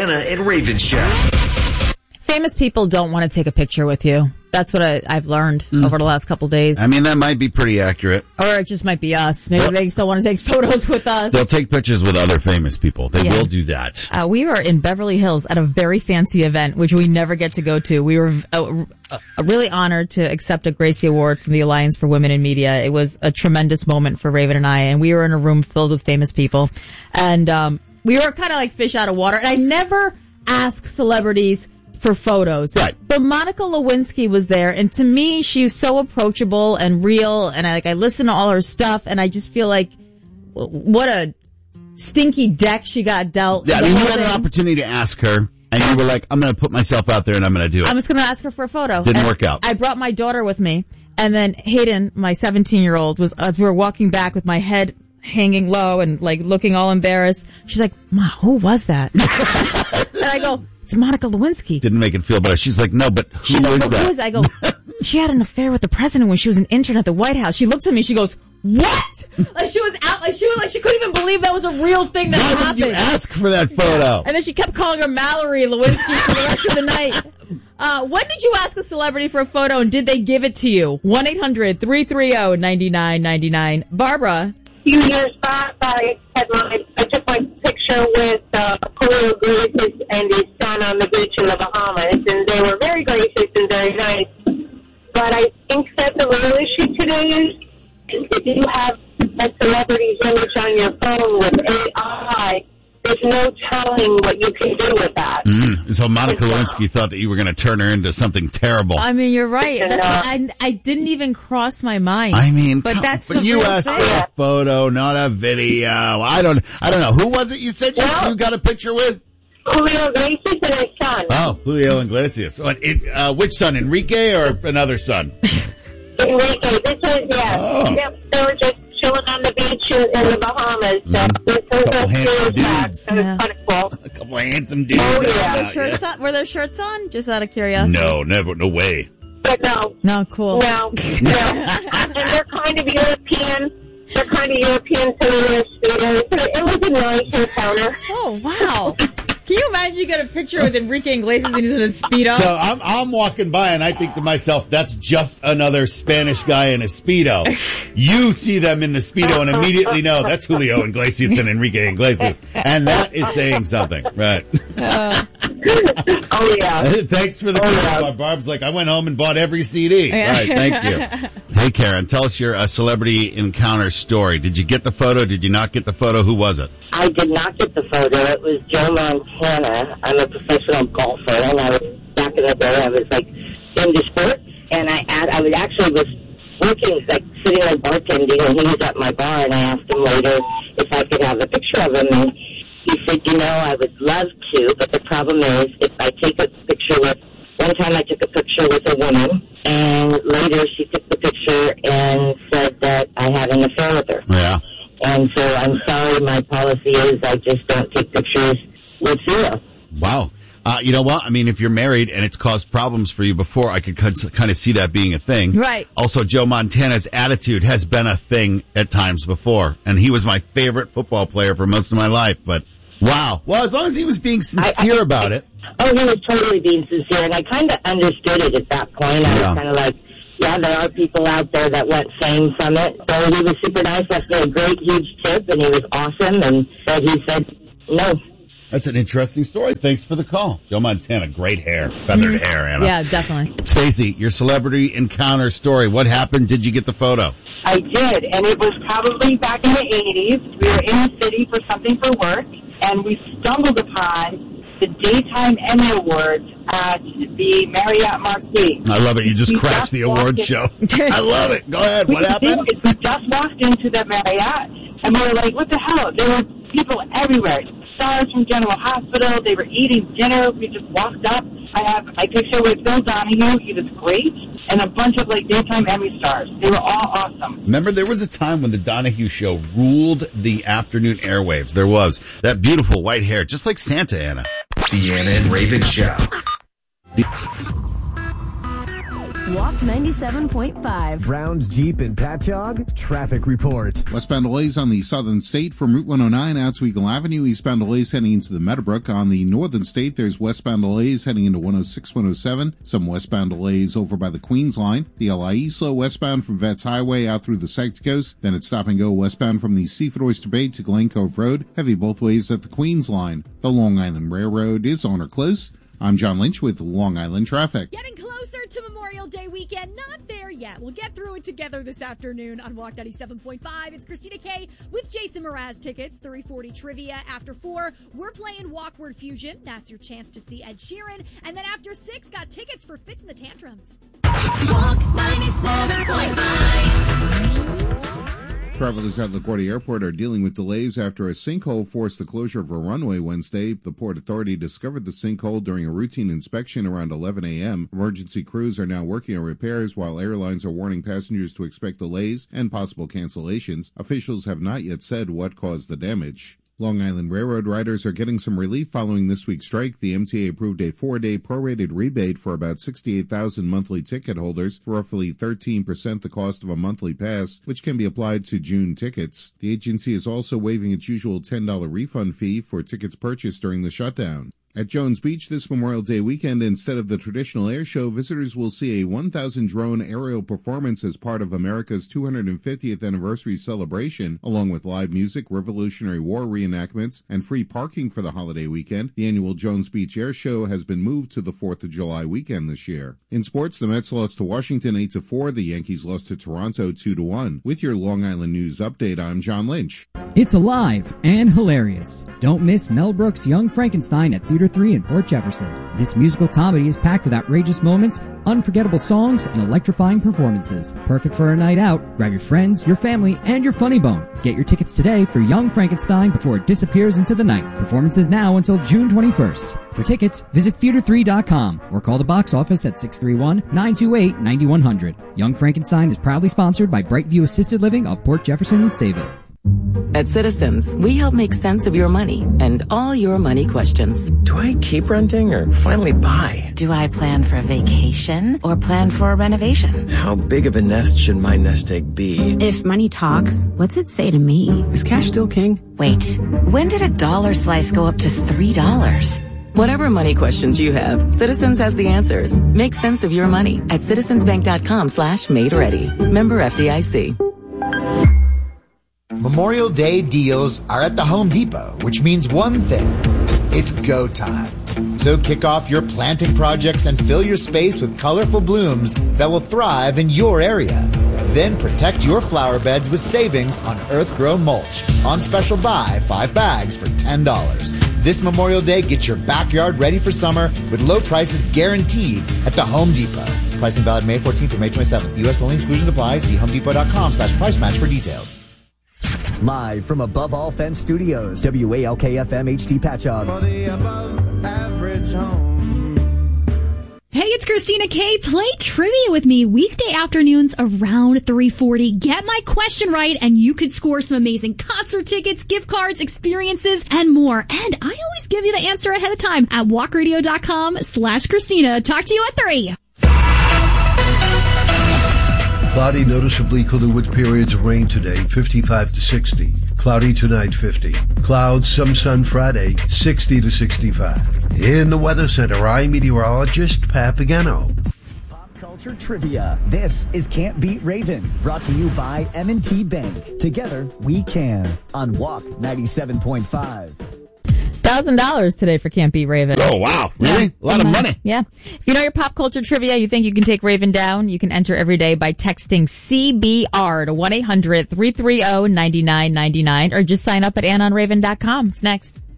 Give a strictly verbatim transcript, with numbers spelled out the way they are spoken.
Anna and Raven Show. Famous people don't want to take a picture with you. That's what I, I've learned mm. over the last couple of days. I mean, that might be pretty accurate. Or it just might be us. Maybe well, they still want to take photos with us. They'll take pictures with other famous people. They yeah. will do that. Uh, we were in Beverly Hills at a very fancy event, which we never get to go to. We were uh, uh, really honored to accept a Gracie Award from the Alliance for Women in Media. It was a tremendous moment for Raven and I, and we were in a room filled with famous people. And um, we were kind of like fish out of water. And I never ask celebrities for photos. Right. But Monica Lewinsky was there, and to me, she's so approachable and real, and I like I listen to all her stuff, and I just feel like what a stinky deck she got dealt. Yeah, I mean, you had an opportunity to ask her, and you were like, I'm going to put myself out there, and I'm going to do it. I'm just going to ask her for a photo. Didn't and work out. I brought my daughter with me, and then Hayden, my seventeen-year-old, was as we were walking back with my head hanging low and like looking all embarrassed. She's like, "Ma, who was that?" And I go, "It's Monica Lewinsky." Didn't make it feel better. She's like, no, but who She's is like, that? Who is that? I go, she had an affair with the president when she was an intern at the White House. She looks at me, she goes, what? Like she was out, like she was like, she couldn't even believe that was a real thing that Why happened. Why did you ask for that photo? And then she kept calling her Mallory Lewinsky for the rest of the night. Uh, when did you ask a celebrity for a photo and did they give it to you? one eight hundred three three zero nine nine nine nine. Barbara. A few years back, I had my, I took my picture with uh, Julio Iglesias and his son on the beach in the Bahamas, and they were very gracious and very nice. But I think that the real issue today is if you have a celebrity's image on your phone with A I, there's no telling what you can do with that. Mm. So Monica Lewinsky thought that you were going to turn her into something terrible. I mean, you're right. That's what I, I didn't even cross my mind. I mean, but come, that's but the you real asked thing. for a photo, not a video. I don't. I don't know. Who was it? You said you, well, you got a picture with? Julio Iglesias and his son. Oh, Julio Iglesias. What, it, uh, which son? Enrique or another son? Enrique. This was yeah. Oh. Yep, they were just chilling on the beach in, in the Bahamas. Mm-hmm. So this was a couple handsome dudes. It was yeah. kind of cool. A couple of handsome dudes. Oh, yeah. Were there, shirts on? Were there shirts on? Just out of curiosity. No, never. No way. But no. No, cool. No. No. And they're kind of European. They're kind of European feminists. It was a nice encounter. Oh, wow. Can you imagine you get a picture with Enrique Iglesias and he's in a Speedo? So I'm, I'm walking by and I think to myself, that's just another Spanish guy in a Speedo. You see them in the Speedo and immediately know that's Julio Iglesias and Enrique Iglesias. And that is saying something. Right. Uh, oh, yeah. Thanks for the oh, call. Yeah. Barb's like, I went home and bought every C D. Yeah. Right, thank you. Hey, Karen, tell us your uh, celebrity encounter story. Did you get the photo? Did you not get the photo? Who was it? I did not get the photo. It was Joe Montana. I'm a professional golfer, and I was, back in the day, I was, like, into sports, and I had, I was actually was working, like, sitting there bartending, and he was at my bar, and I asked him later if I could have a picture of him, and he said, you know, I would love to, but the problem is, if I take a picture with, one time I took a picture with a woman, and later she took the picture and said that I had an affair with her. Yeah. And so I'm sorry, my policy is I just don't take pictures with zero. Wow. Uh, you know what? I mean, if you're married and it's caused problems for you before, I could kind of see that being a thing. Right. Also, Joe Montana's attitude has been a thing at times before. And he was my favorite football player for most of my life. But, wow. Well, as long as he was being sincere I, I, about it. Oh, he was totally being sincere. And I kind of understood it at that point. I yeah. was kind of like, yeah, there are people out there that want fame from it. So he was super nice, left me a great, huge tip, and he was awesome, and so he said no. That's an interesting story. Thanks for the call. Joe Montana, great hair, feathered mm-hmm. hair, Anna. Yeah, definitely. Stacey, your celebrity encounter story. What happened? Did you get the photo? I did, and it was probably back in the eighties. We were in the city for something for work, and we stumbled upon the Daytime Emmy Awards at the Marriott Marquis. I love it. You just we crashed just the award in. show. I love it. Go ahead. We what happened? Did, we just walked into the Marriott, and we were like, what the hell? There were people everywhere. Stars from General Hospital. They were eating dinner. We just walked up. I have my picture with Bill Donahue. He was great. And a bunch of, like, Daytime Emmy stars. They were all awesome. Remember, there was a time when the Donahue Show ruled the afternoon airwaves. There was. That beautiful white hair, just like Santa, Anna. The Anna and Raven Show. Walk ninety-seven point five. Browns, Jeep, and Patchogue traffic report. Westbound delays on the southern state from Route one oh nine out to Eagle Avenue. Eastbound delays heading into the Meadowbrook. On the northern state, there's westbound delays heading into one oh six, one oh seven. Some westbound delays over by the Queens line. The L I E slow westbound from Vets Highway out through the Sykes Coast. Then it's stop and go westbound from the Seaford Oyster Bay to Glen Cove Road. Heavy both ways at the Queens line. The Long Island Railroad is on or close. I'm John Lynch with Long Island Traffic. Getting closer to Memorial Day weekend. Not there yet. We'll get through it together this afternoon on Walk ninety-seven point five. It's Christina K with Jason Mraz tickets. three forty trivia after four. We're playing Walkward Fusion. That's your chance to see Ed Sheeran. And then after six, got tickets for Fits and the Tantrums. Walk ninety-seven point five. Travelers at LaGuardia Airport are dealing with delays after a sinkhole forced the closure of a runway Wednesday. The Port Authority discovered the sinkhole during a routine inspection around eleven a.m. Emergency crews are now working on repairs while airlines are warning passengers to expect delays and possible cancellations. Officials have not yet said what caused the damage. Long Island Railroad riders are getting some relief following this week's strike. The M T A approved a four-day prorated rebate for about sixty-eight thousand monthly ticket holders for roughly thirteen percent the cost of a monthly pass, which can be applied to June tickets. The agency is also waiving its usual ten dollars refund fee for tickets purchased during the shutdown. At Jones Beach this Memorial Day weekend, instead of the traditional air show, visitors will see a one thousand drone aerial performance as part of America's two hundred fiftieth anniversary celebration, along with live music, Revolutionary War reenactments, and free parking for the holiday weekend. The annual Jones Beach Air Show has been moved to the fourth of July weekend this year. In sports, the Mets lost to Washington eight to four. The Yankees lost to Toronto two to one. With your Long Island News update, I'm John Lynch. It's alive and hilarious. Don't miss Mel Brooks' Young Frankenstein at Theater three in Port Jefferson. This musical comedy is packed with outrageous moments, unforgettable songs, and electrifying performances. Perfect for a night out. Grab your friends, your family, and your funny bone. Get your tickets today for Young Frankenstein before it disappears into the night. Performances now until June twenty-first. For tickets, visit theater three dot com or call the box office at six three one, nine two eight, nine one zero zero. Young Frankenstein is proudly sponsored by Brightview Assisted Living of Port Jefferson and Sayville. At Citizens, we help make sense of your money and all your money questions. Do I keep renting or finally buy? Do I plan for a vacation or plan for a renovation? How big of a nest should my nest egg be? If money talks, what's it say to me? Is cash still king? Wait, when did a dollar slice go up to three dollars? Whatever money questions you have, Citizens has the answers. Make sense of your money at citizensbank.com slash made ready. Member F D I C. Memorial Day deals are at the Home Depot, which means one thing. It's go time. So kick off your planting projects and fill your space with colorful blooms that will thrive in your area. Then protect your flower beds with savings on Earthgrown mulch. On special buy, five bags for ten dollars. This Memorial Day, get your backyard ready for summer with low prices guaranteed at the Home Depot. Pricing valid May fourteenth through May twenty-seventh. U S only, exclusions apply. See homedepot.com slash price match for details. Live from Above All Fence Studios, W A L K F M H D Patchogue. For the above average home. Hey, it's Christina K. Play trivia with me weekday afternoons around three forty. Get my question right, and you could score some amazing concert tickets, gift cards, experiences, and more. And I always give you the answer ahead of time at walkradio.com slash Christina. Talk to you at three. Cloudy, noticeably cooler with periods of rain today, fifty-five to sixty. Cloudy tonight, fifty. Clouds, some sun Friday, sixty to sixty-five. In the Weather Center, I'm meteorologist Pat Pagano. Pop Culture Trivia. This is Can't Beat Raven, brought to you by M and T Bank. Together, we can. On Walk ninety-seven point five. Thousand dollars today for Can't Beat Raven. Oh wow, really? Yeah. A lot of money. Yeah. If you know your pop culture trivia, you think you can take Raven down, you can enter every day by texting C B R to one eight hundred three three zero nine nine nine nine or just sign up at ann on raven dot com. It's next.